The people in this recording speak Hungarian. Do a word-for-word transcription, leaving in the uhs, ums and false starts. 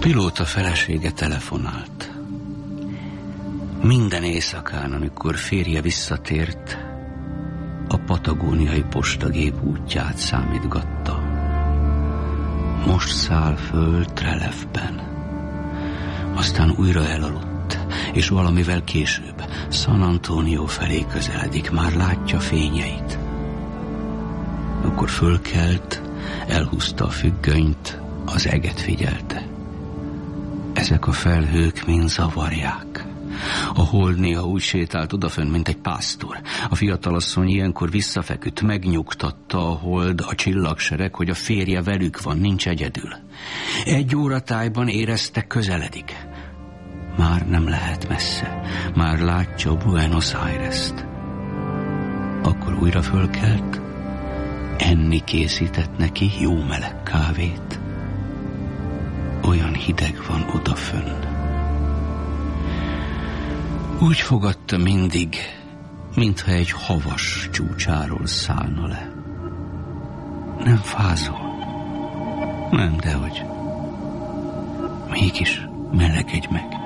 pilóta felesége telefonált. Minden éjszakán, amikor férje visszatért, a patagóniai postagép útját számítgatta. Most száll föl Trelevben. Aztán újra elaludt, és valamivel később San Antonio felé közeledik, már látja fényeit. Akkor fölkelt, elhúzta a függönyt, az eget figyelte. Ezek a felhők mind zavarják. A hold néha úgy sétált odafönn, mint egy pásztor. A fiatalasszony ilyenkor visszafeküdt, megnyugtatta a hold, a csillagsereg, hogy a férje velük van, nincs egyedül. Egy óra tájban érezte, közeledik. Már nem lehet messze, már látja Buenos Aires-t. Akkor újra fölkelt, enni készített neki jó meleg kávét. Olyan hideg van odafönn. Úgy fogadta mindig, mintha egy havas csúcsáról szállna le. Nem fázol. Nem, dehogy. Mégis melegedj meg.